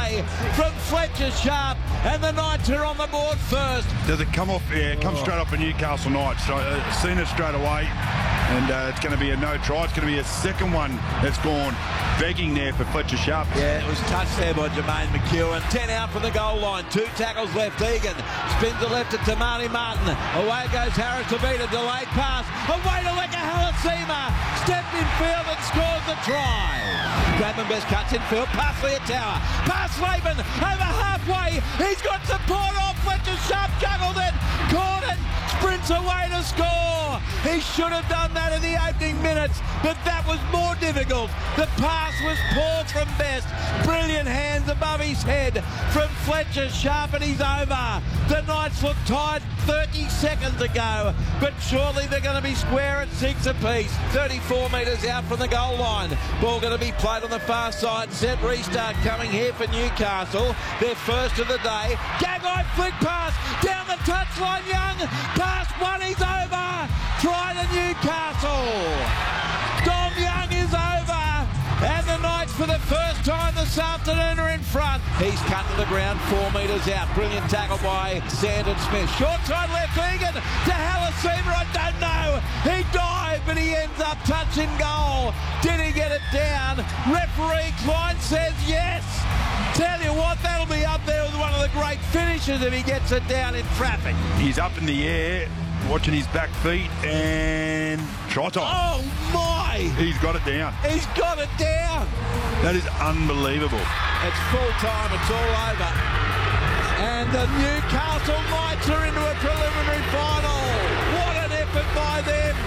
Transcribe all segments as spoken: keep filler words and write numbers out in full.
away from Fletcher Sharp, and the Knights are on the board first. Does it come off? Yeah, it comes oh. straight off a Newcastle Knights. So, uh, seen it straight away, and uh, it's going to be a no try. It's going to be a second one that's gone begging there for Fletcher Sharp. Yeah, it was touched there by Jermaine McEwen. ten out from the goal line. Two tackles left. Egan spins the left to Tamani Martin. Away goes Harris Levita. Delayed pass. Away to Weka Halasima. Stepped in field and scores the try. Grabenbest cuts in field. Pass Leotower. Pass Laban. Over halfway. He's got support off. Fletcher Sharp juggled it. Caught it. Sprints away to score. He should have done that in the opening minutes, but that was more difficult. The pass was poor from Best. Brilliant hands above his head from Fletcher Sharp, and he's over. The Knights look tied thirty seconds ago, but surely they're going to be square at six apiece. thirty-four metres out from the goal line. Ball going to be played on the far side. Set restart coming here for Newcastle. Their first of the day. Gagai flick pass down the touchline. Young pass one. He's over. Try to Newcastle. Dom Young is over. And the Knights for the first time this afternoon are in front. He's cut to the ground four metres out. Brilliant tackle by Sandon Smith. Short side left Egan to Halasima. I don't know. He dived, but he ends up touching goal. Did he get it down? Referee Klein says yes. Tell you what, that'll be up there with one of the great finishes if he gets it down in traffic. He's up in the air, watching his back feet, and try time. Oh my! He's got it down. He's got it down. That is unbelievable. It's full time. It's all over. And the Newcastle Knights are into a preliminary final. What an effort by them.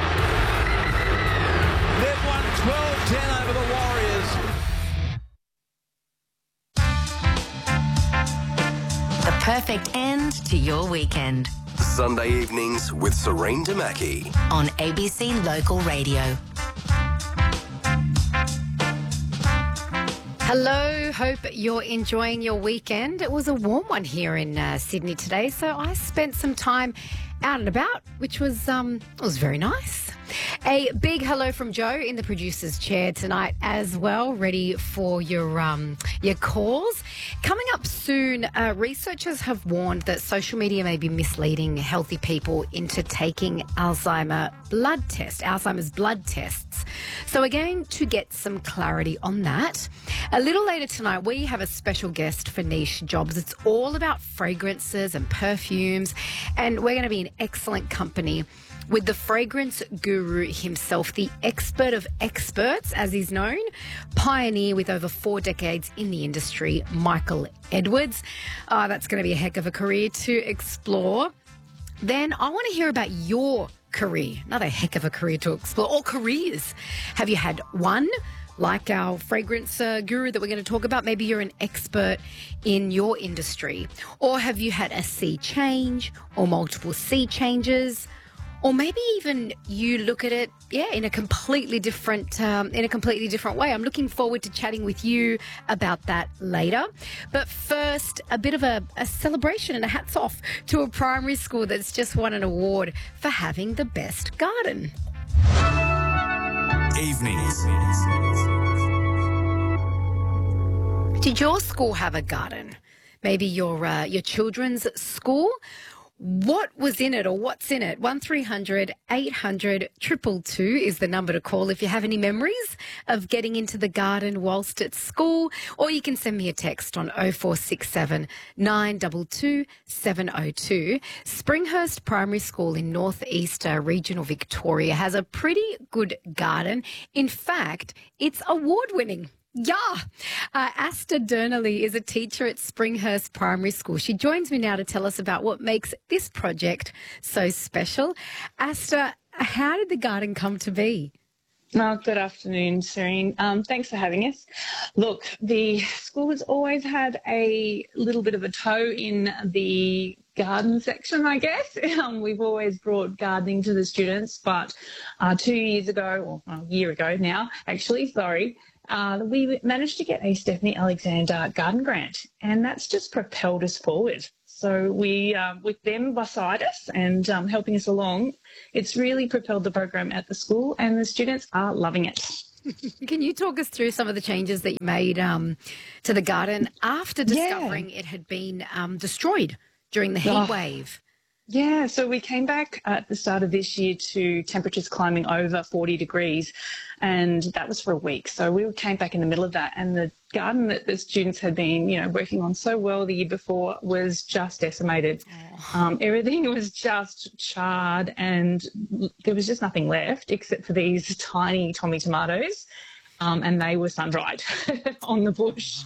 They've won twelve ten over the Warriors. The perfect end to your weekend. Sunday evenings with Serene Damaki on A B C Local Radio. Hello, hope you're enjoying your weekend. It was a warm one here in uh, Sydney today, so I spent some time out and about, which was um, it was very nice. A big hello from Joe in the producer's chair tonight as well, ready for your um, your calls. Coming up soon, uh, researchers have warned that social media may be misleading healthy people into taking Alzheimer blood test, Alzheimer's blood tests. So we're going to get some clarity on that. A little later tonight, we have a special guest for Niche Jobs. It's all about fragrances and perfumes, and we're going to be in excellent company with the fragrance guru himself, the expert of experts, as he's known, pioneer with over four decades in the industry, Michael Edwards. Uh, that's going to be a heck of a career to explore. Then I want to hear about your career, another heck of a career to explore, or careers. Have you had one? Like our fragrance uh, guru that we're going to talk about, maybe you're an expert in your industry. Or have you had a sea change or multiple sea changes? Or maybe even you look at it, yeah, in a completely different, um, in a completely different way. I'm looking forward to chatting with you about that later. But first, a bit of a, a celebration and a hats off to a primary school that's just won an award for having the best garden. Evenings. Did your school have a garden? Maybe your uh, your children's school? What was in it or what's in it? one three hundred eight hundred two two two is the number to call if you have any memories of getting into the garden whilst at school, or you can send me a text on oh four six seven nine two two seven oh two. Springhurst Primary School in North East uh, Regional Victoria has a pretty good garden. In fact, it's award-winning. Yeah. Uh, Asta Durnelly is a teacher at Springhurst Primary School. She joins me now to tell us about what makes this project so special. Asta, how did the garden come to be? Oh, good afternoon, Serene. Um, thanks for having us. Look, the school has always had a little bit of a toe in the garden section, I guess. Um, we've always brought gardening to the students, but uh, two years ago, or a year ago now, actually, sorry, Uh, we managed to get a Stephanie Alexander Garden Grant, and that's just propelled us forward. So we, um, with them beside us and um, helping us along, it's really propelled the program at the school, and the students are loving it. Can you talk us through some of the changes that you made um, to the garden after discovering yeah. it had been um, destroyed during the heat oh. wave? Yeah, so we came back at the start of this year to temperatures climbing over forty degrees, and that was for a week. So we came back in the middle of that, and the garden that the students had been, you know, working on so well the year before was just decimated. Oh. Um, everything was just charred, and there was just nothing left except for these tiny Tommy tomatoes, um, and they were sun-dried on the bush.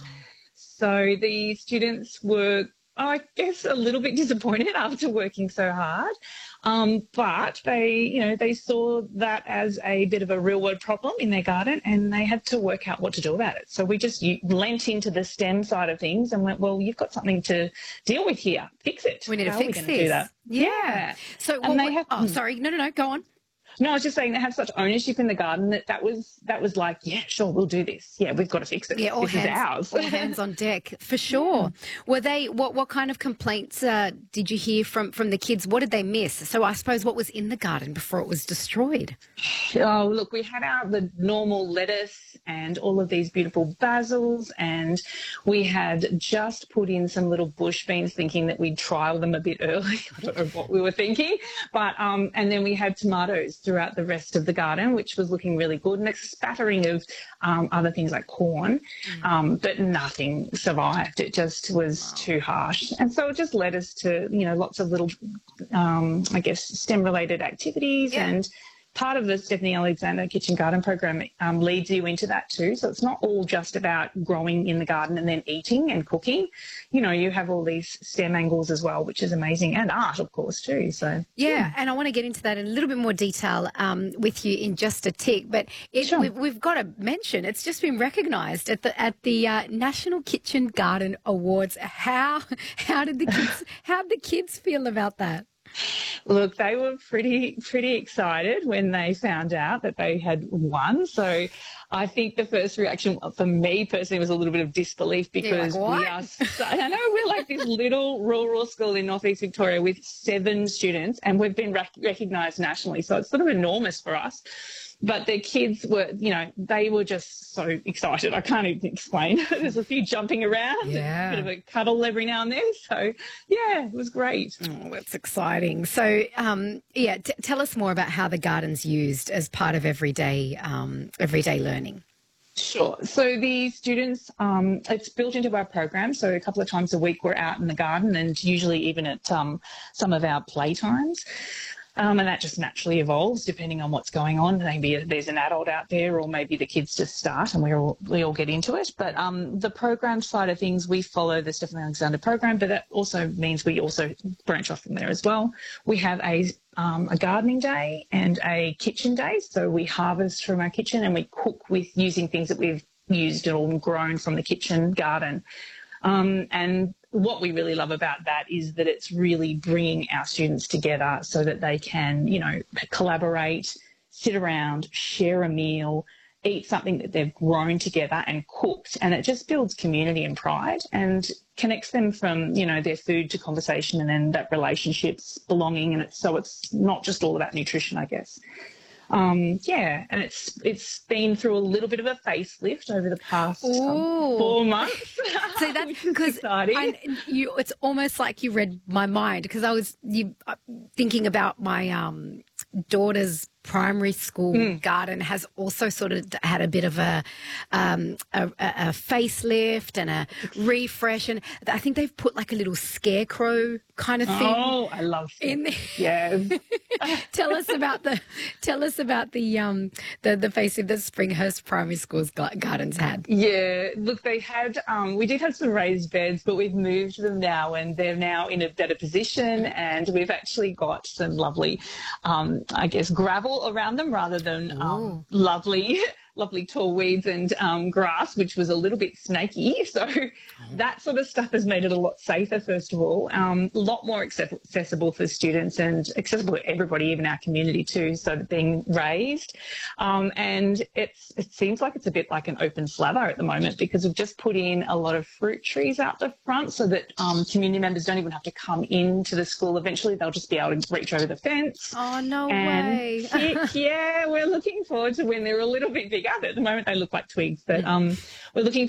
So the students were, I guess, a little bit disappointed after working so hard. Um, but they, you know, they saw that as a bit of a real world problem in their garden, and they had to work out what to do about it. So we just lent into the STEM side of things and went, well, you've got something to deal with here. Fix it. We need How to fix are we this. Do that? Yeah. yeah. So, and well, they have, oh, sorry. No, no, no. Go on. No, I was just saying they have such ownership in the garden that that was that was like, yeah, sure, we'll do this. Yeah, we've got to fix it. Yeah, all this hands, is ours. all hands on deck for sure. Yeah. Were they? What what kind of complaints uh, did you hear from from the kids? What did they miss? So I suppose what was in the garden before it was destroyed? Oh, look, we had our the normal lettuce and all of these beautiful basils, and we had just put in some little bush beans, thinking that we'd trial them a bit early. I don't know what we were thinking, but um, and then we had tomatoes throughout the rest of the garden, which was looking really good, and a spattering of um, other things like corn, mm. um, but nothing survived. It just was wow. too harsh, and so it just led us to, you know, lots of little, um, I guess, STEM-related activities yeah. and. Part of the Stephanie Alexander Kitchen Garden program um, leads you into that too. So it's not all just about growing in the garden and then eating and cooking. You know, you have all these STEM angles as well, which is amazing, and art, of course, too. So yeah, yeah. and I want to get into that in a little bit more detail um, with you in just a tick. But it, sure. we've, we've got to mention it's just been recognised at the at the uh, National Kitchen Garden Awards. How how did the kids how did the kids feel about that? Look, they were pretty pretty excited when they found out that they had won. So I think the first reaction for me personally was a little bit of disbelief, because like, we are so, I know we're like this little rural school in Northeast Victoria with seven students, and we've been rec- recognised nationally. So it's sort of enormous for us. But the kids were, you know, they were just so excited. I can't even explain. There's a few jumping around, yeah. a bit of a cuddle every now and then. So, yeah, it was great. Oh, that's exciting. So, um, yeah, t- tell us more about how the garden's used as part of everyday, um, everyday learning. Sure. So the students, um, it's built into our program. So a couple of times a week we're out in the garden, and usually even at um, some of our playtimes. Um, and that just naturally evolves depending on what's going on. Maybe there's an adult out there, or maybe the kids just start and we all we all get into it. But um, the program side of things, we follow the Stephanie Alexander program, but that also means we also branch off from there as well. We have a um, a gardening day and a kitchen day. So we harvest from our kitchen and we cook with using things that we've used or grown from the kitchen garden. Um, and what we really love about that is that it's really bringing our students together so that they can, you know, collaborate, sit around, share a meal, eat something that they've grown together and cooked. And it just builds community and pride and connects them from, you know, their food to conversation, and then that relationships, belonging. And it's, so it's not just all about nutrition, I guess. Um, yeah, and it's it's been through a little bit of a facelift over the past um, four months. So that's because you, it's almost like you read my mind, because I was you uh, thinking about my um, daughter's primary school mm. garden has also sort of had a bit of a, um, a, a facelift and a refresh, and I think they've put like a little scarecrow kind of thing. Oh, I love it. In there. Yeah. tell us about the tell us about the um the the facelift that Springhurst Primary School's gardens had. Yeah, look, they had um we did have some raised beds, but we've moved them now, and they're now in a better position, and we've actually got some lovely um I guess gravel around them rather than um, lovely lovely tall weeds and um, grass, which was a little bit snaky. So that sort of stuff has made it a lot safer, first of all, um, a lot more accessible for students and accessible to everybody, even our community too, so that being raised. Um, and it's it seems like it's a bit like an open slather at the moment, because we've just put in a lot of fruit trees out the front so that um, community members don't even have to come into the school. Eventually they'll just be able to reach over the fence. Oh, no and way. it, yeah, we're looking forward to when they're a little bit bigger, out. At the moment, they look like twigs, but um, we're looking